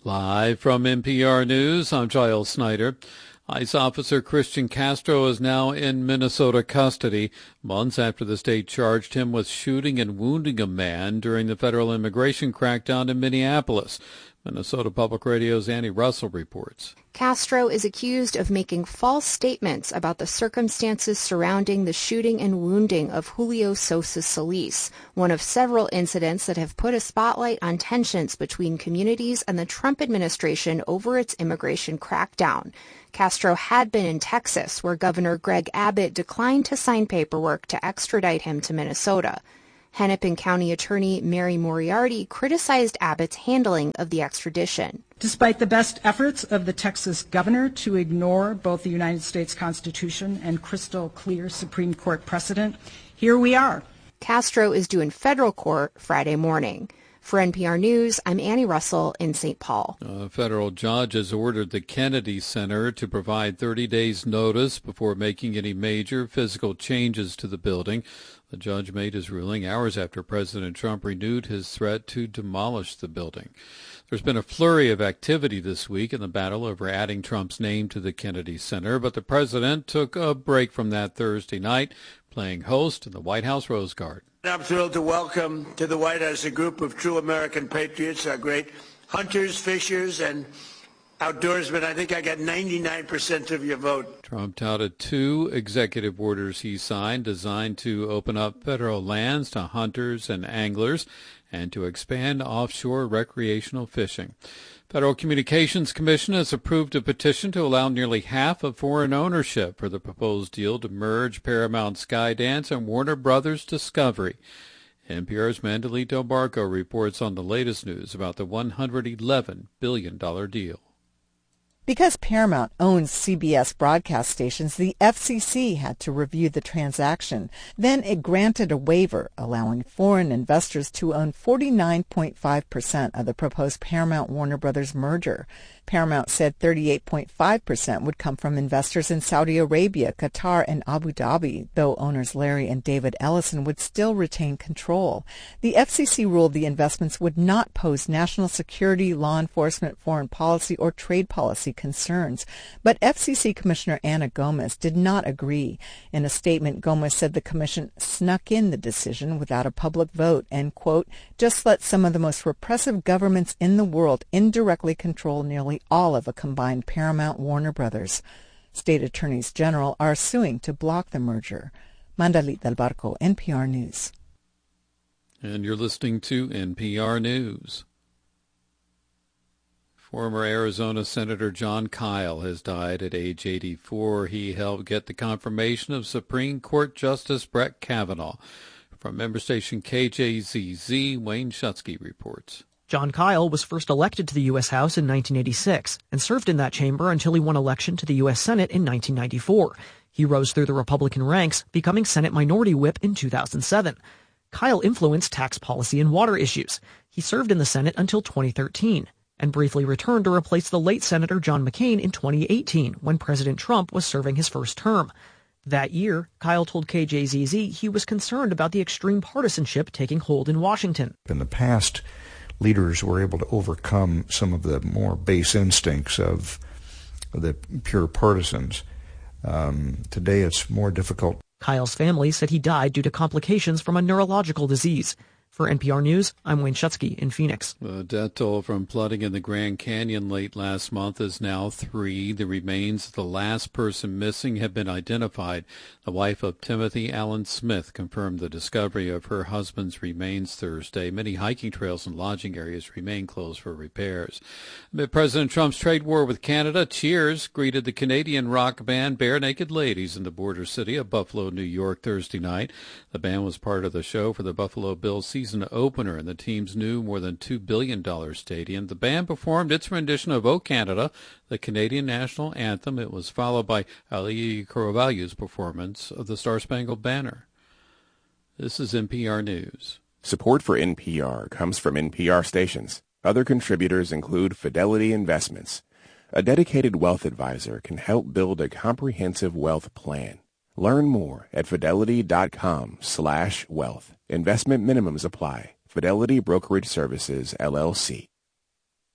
Live from NPR News, I'm Giles Snyder. ICE officer Christian Castro is now in Minnesota custody, months after the state charged him with shooting and wounding a man during the federal immigration crackdown in Minneapolis. Minnesota Public Radio's Annie Russell reports. Castro is accused of making false statements about the circumstances surrounding the shooting and wounding of Julio Sosa Solis, one of several incidents that have put a spotlight on tensions between communities and the Trump administration over its immigration crackdown. Castro had been in Texas, where Governor Greg Abbott declined to sign paperwork to extradite him to Minnesota. Hennepin County Attorney Mary Moriarty criticized Abbott's handling of the extradition. Despite the best efforts of the Texas governor to ignore both the United States Constitution and crystal clear Supreme Court precedent, here we are. Castro is due in federal court Friday morning. For NPR News, I'm Annie Russell in St. Paul. A federal judge has ordered the Kennedy Center to provide 30 days' notice before making any major physical changes to the building. The judge made his ruling hours after President Trump renewed his threat to demolish the building. There's been a flurry of activity this week in the battle over adding Trump's name to the Kennedy Center, but the president took a break from that Thursday night, playing host in the White House Rose Garden. I'm thrilled to welcome to the White House a group of true American patriots, our great hunters, fishers, and outdoorsmen. I think I got 99% of your vote. Trump touted 2 executive orders he signed designed to open up federal lands to hunters and anglers and to expand offshore recreational fishing. Federal Communications Commission has approved a petition to allow nearly half of foreign ownership for the proposed deal to merge Paramount Skydance and Warner Brothers Discovery. NPR's Mandalit Del Barco reports on the latest news about the $111 billion deal. Because Paramount owns CBS broadcast stations, the FCC had to review the transaction. Then it granted a waiver, allowing foreign investors to own 49.5% of the proposed Paramount-Warner Brothers merger. Paramount said 38.5% would come from investors in Saudi Arabia, Qatar, and Abu Dhabi, though owners Larry and David Ellison would still retain control. The FCC ruled the investments would not pose national security, law enforcement, foreign policy, or trade policy concerns. But FCC Commissioner Ana Gomez did not agree. In a statement, Gomez said the commission snuck in the decision without a public vote and, quote, just let some of the most repressive governments in the world indirectly control nearly all of a combined Paramount-Warner Brothers. State attorneys general are suing to block the merger. Mandalit Del Barco, NPR News. And you're listening to NPR News. Former Arizona Senator Jon Kyl has died at age 84. He helped get the confirmation of Supreme Court Justice Brett Kavanaugh. From member station KJZZ, Wayne Shutsky reports. Jon Kyl was first elected to the U.S. House in 1986 and served in that chamber until he won election to the U.S. Senate in 1994. He rose through the Republican ranks, becoming Senate Minority Whip in 2007. Kyl influenced tax policy and water issues. He served in the Senate until 2013 and briefly returned to replace the late Senator John McCain in 2018 when President Trump was serving his first term. That year, Kyl told KJZZ he was concerned about the extreme partisanship taking hold in Washington. In the past, leaders were able to overcome some of the more base instincts of the pure partisans. Today it's more difficult. Kyl's family said he died due to complications from a neurological disease. For NPR News, I'm Wayne Shutsky in Phoenix. The death toll from flooding in the Grand Canyon late last month is now 3. The remains of the last person missing have been identified. The wife of Timothy Allen Smith confirmed the discovery of her husband's remains Thursday. Many hiking trails and lodging areas remain closed for repairs. Amid President Trump's trade war with Canada, Cheers greeted the Canadian rock band Bare Naked Ladies in the border city of Buffalo, New York, Thursday night. The band was part of the show for the Buffalo Bills season opener in the team's new more than $2 billion stadium. The band performed its rendition of O Canada, the Canadian national anthem. It was followed by Ali Carvalho's performance of the Star-Spangled Banner. This is NPR News. Support for NPR comes from NPR stations. Other contributors include Fidelity Investments. A dedicated wealth advisor can help build a comprehensive wealth plan. Learn more at fidelity.com/wealth. Investment minimums apply. Fidelity Brokerage Services, LLC.